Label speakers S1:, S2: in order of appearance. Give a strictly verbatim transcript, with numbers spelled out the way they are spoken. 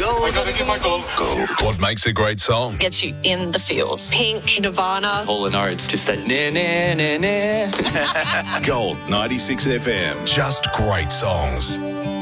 S1: Gold. I gotta get my gold. Gold.
S2: What makes a great song?
S3: Gets you in the feels.
S4: Pink, Nirvana.
S5: Hall and Oates, just that na na na na.
S1: Gold ninety-six F M.
S2: Just great songs.